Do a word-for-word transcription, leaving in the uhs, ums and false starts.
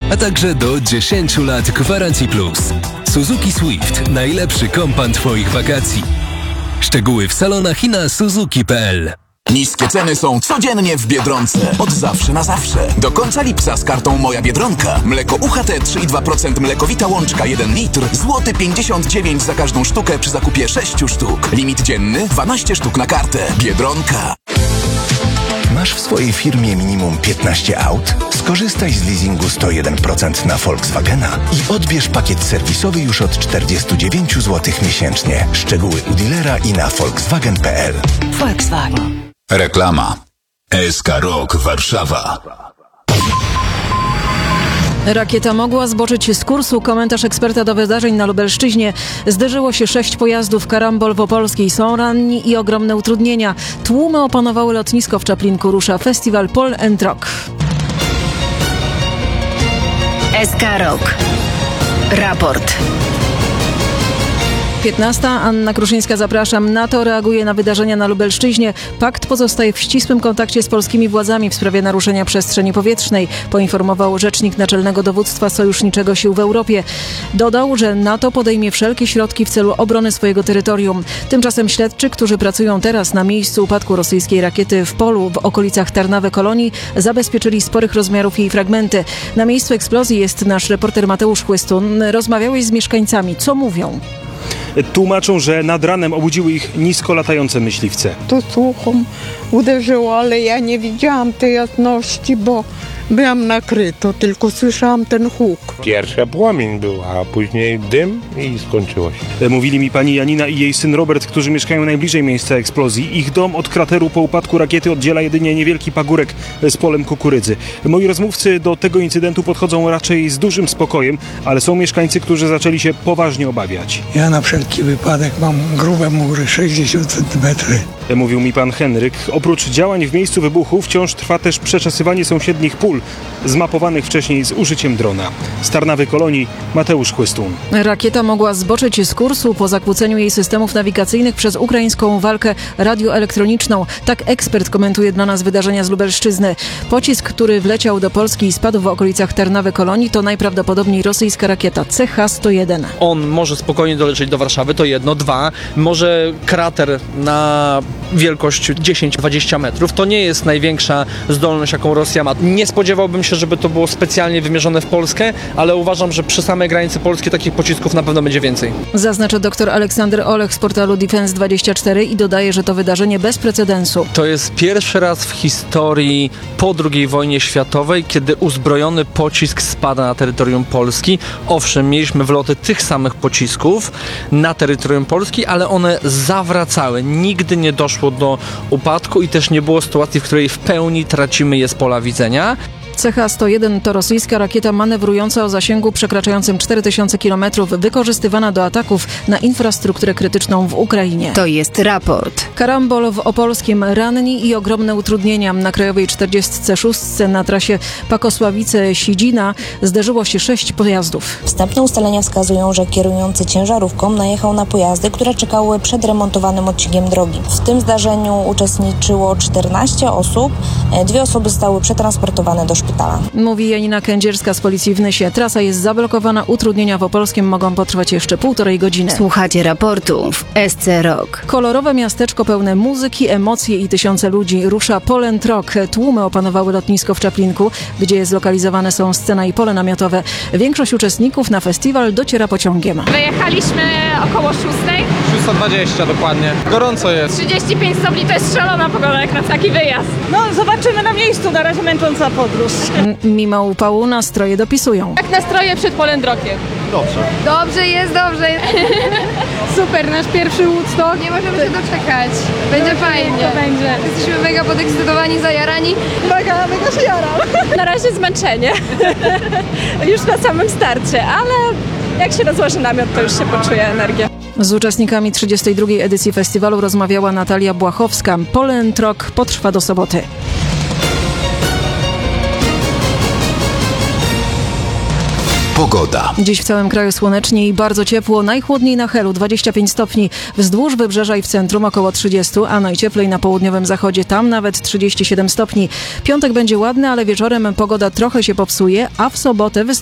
a także do dziesięć lat gwarancji plus. Suzuki Swift. Najlepszy kompan Twoich wakacji. Szczegóły w salonach i na suzuki kropka p l. Niskie ceny są codziennie w Biedronce. Od zawsze na zawsze. Do końca lipca z kartą Moja Biedronka. Mleko U H T trzy i dwa procent mlekowita łączka jeden litr. Złoty pięćdziesiąt dziewięć za każdą sztukę przy zakupie sześciu sztuk. Limit dzienny dwanaście sztuk na kartę. Biedronka. Masz w swojej firmie minimum piętnaście aut? Skorzystaj z leasingu sto jeden procent na Volkswagena i odbierz pakiet serwisowy już od czterdzieści dziewięć złotych miesięcznie. Szczegóły u dealera i na volkswagen kropka p l. Volkswagen. Reklama. S K Rock Warszawa. Rakieta mogła zboczyć z kursu. Komentarz eksperta do wydarzeń na Lubelszczyźnie. Zderzyło się sześć pojazdów. Karambol w Opolskiej. Są ranni i ogromne utrudnienia. Tłumy opanowały lotnisko w Czaplinku. Rusza festiwal Pol and Rock. S K Rock. Raport. piętnasta. Anna Kruszyńska, zapraszam. NATO reaguje na wydarzenia na Lubelszczyźnie. Pakt pozostaje w ścisłym kontakcie z polskimi władzami w sprawie naruszenia przestrzeni powietrznej, poinformował rzecznik Naczelnego Dowództwa Sojuszniczego Sił w Europie. Dodał, że NATO podejmie wszelkie środki w celu obrony swojego terytorium. Tymczasem śledczy, którzy pracują teraz na miejscu upadku rosyjskiej rakiety w polu w okolicach Tarnawy-Kolonii, zabezpieczyli sporych rozmiarów jej fragmenty. Na miejscu eksplozji jest nasz reporter Mateusz Chłystun. Rozmawiałeś z mieszkańcami. Co mówią? Tłumaczą, że nad ranem obudziły ich nisko latające myśliwce. To słuchom uderzyło, ale ja nie widziałam tej jasności, bo byłam nakryto, tylko słyszałam ten huk. Pierwszy płomień był, a później dym i skończyło się. Mówili mi pani Janina i jej syn Robert, którzy mieszkają najbliżej miejsca eksplozji. Ich dom od krateru po upadku rakiety oddziela jedynie niewielki pagórek z polem kukurydzy. Moi rozmówcy do tego incydentu podchodzą raczej z dużym spokojem, ale są mieszkańcy, którzy zaczęli się poważnie obawiać. Ja na wszelki wypadek mam grube mury, sześćdziesiąt centymetrów. Mówił mi pan Henryk. Oprócz działań w miejscu wybuchu wciąż trwa też przeczesywanie sąsiednich pól, zmapowanych wcześniej z użyciem drona. Z Tarnawy-Kolonii Mateusz Chłystun. Rakieta mogła zboczyć z kursu po zakłóceniu jej systemów nawigacyjnych przez ukraińską walkę radioelektroniczną. Tak ekspert komentuje dla nas wydarzenia z Lubelszczyzny. Pocisk, który wleciał do Polski i spadł w okolicach Tarnawy-Kolonii, to najprawdopodobniej rosyjska rakieta C H sto jeden. On może spokojnie dolecieć do Warszawy, to jedno. Dwa, może krater na wielkość dziesięć dwadzieścia metrów. To nie jest największa zdolność, jaką Rosja ma. Nie spodziewałbym się, żeby to było specjalnie wymierzone w Polskę, ale uważam, że przy samej granicy Polski takich pocisków na pewno będzie więcej. Zaznacza dr Aleksander Olech z portalu Defense dwadzieścia cztery i dodaje, że to wydarzenie bez precedensu. To jest pierwszy raz w historii po drugiej wojnie światowej, kiedy uzbrojony pocisk spada na terytorium Polski. Owszem, mieliśmy wloty tych samych pocisków na terytorium Polski, ale one zawracały. Nigdy nie doszło do upadku i też nie było sytuacji, w której w pełni tracimy je z pola widzenia. C H sto jeden to rosyjska rakieta manewrująca o zasięgu przekraczającym cztery tysiące kilometrów, wykorzystywana do ataków na infrastrukturę krytyczną w Ukrainie. To jest raport. Karambol w Opolskim. Ranni i ogromne utrudnienia. Na Krajowej czterdziestce szóstce na trasie Pakosławice-Sidzina zderzyło się sześć pojazdów. Wstępne ustalenia wskazują, że kierujący ciężarówką najechał na pojazdy, które czekały przed remontowanym odcinkiem drogi. W tym zdarzeniu uczestniczyło czternaście osób. Dwie osoby zostały przetransportowane do szpitala. Mówi Janina Kędzierska z Policji w Nysie. Trasa jest zablokowana. Utrudnienia w Opolskim mogą potrwać jeszcze półtorej godziny. Słuchacie raportu w S C Rock. Kolorowe miasteczko pełne muzyki, emocje i tysiące ludzi. Rusza Pol and Rock. Tłumy opanowały lotnisko w Czaplinku, gdzie zlokalizowane są scena i pole namiotowe. Większość uczestników na festiwal dociera pociągiem. Wyjechaliśmy około szóstej. szósta dwadzieścia dokładnie. Gorąco jest. trzydzieści pięć stopni to jest szalona pogoda jak na taki wyjazd. No zobaczymy na miejscu, na razie męcząca podróż. Mimo upału nastroje dopisują. Jak nastroje przed Pol and Rockiem? Dobrze. Dobrze jest, dobrze jest. Super, nasz pierwszy Woodstock. Nie możemy się doczekać. Będzie fajnie. To będzie. Jesteśmy mega podekscytowani, zajarani. Mega, mega się jaram. Na razie zmęczenie. Już na samym starcie, ale jak się rozłoży namiot, to już się poczuje energię. Z uczestnikami trzydziestej drugiej edycji festiwalu rozmawiała Natalia Błachowska. Pol and Rock potrwa do soboty. Pogoda. Dziś w całym kraju słonecznie i bardzo ciepło. Najchłodniej na Helu dwadzieścia pięć stopni. Wzdłuż wybrzeża i w centrum około trzydzieści, a najcieplej na południowym zachodzie. Tam nawet trzydzieści siedem stopni. Piątek będzie ładny, ale wieczorem pogoda trochę się popsuje, a w sobotę wystąpi